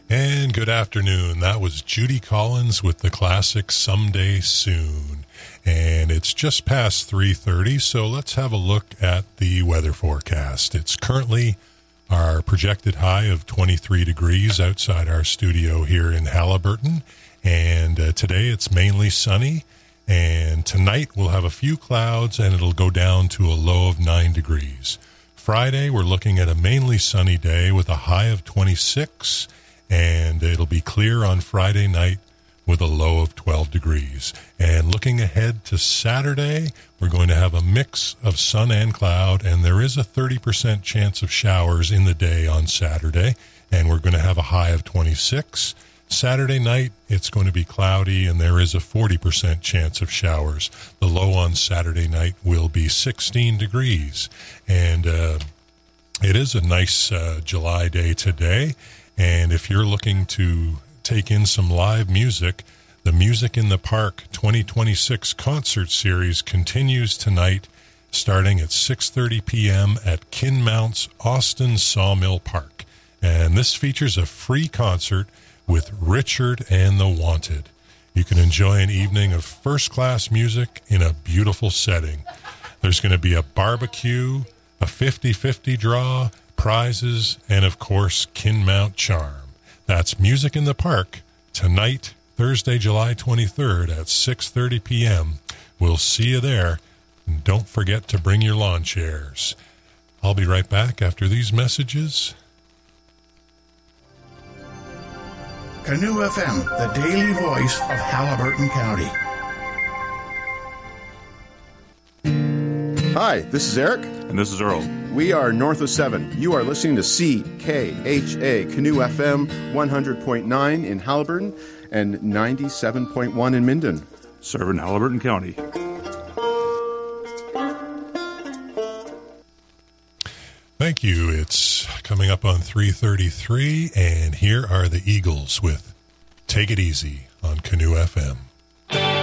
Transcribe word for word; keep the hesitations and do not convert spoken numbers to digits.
And good afternoon. That was Judy Collins with the classic Someday Soon. And it's just past three thirty, so let's have a look at the weather forecast. It's currently our projected high of twenty-three degrees outside our studio here in Haliburton. And uh, today it's mainly sunny. And tonight we'll have a few clouds and it'll go down to a low of nine degrees. Friday, we're looking at a mainly sunny day with a high of twenty-six. And it'll be clear on Friday night with a low of twelve degrees. And looking ahead to Saturday, we're going to have a mix of sun and cloud, and there is a thirty percent chance of showers in the day on Saturday, and we're going to have a high of twenty-six. Saturday night, it's going to be cloudy, and there is a forty percent chance of showers. The low on Saturday night will be sixteen degrees. And uh, it is a nice uh, July day today. And if you're looking to take in some live music, the Music in the Park twenty twenty-six concert series continues tonight, starting at six thirty p.m. at Kinmount's Austin Sawmill Park. And this features a free concert with Richard and the Wanted. You can enjoy an evening of first-class music in a beautiful setting. There's going to be a barbecue, a fifty-fifty draw, prizes, and of course, Kinmount Charm. That's Music in the Park tonight, Thursday, July twenty-third at six thirty p.m. We'll see you there. And don't forget to bring your lawn chairs. I'll be right back after these messages. Canoe F M, the daily voice of Haliburton County. Hi, this is Eric. And this is Earl. We are North of seven. You are listening to C K H A, Canoe F M, one hundred point nine in Haliburton and ninety-seven point one in Minden. Serving Haliburton County. Thank you. It's coming up on three thirty-three, and here are the Eagles with Take It Easy on Canoe F M.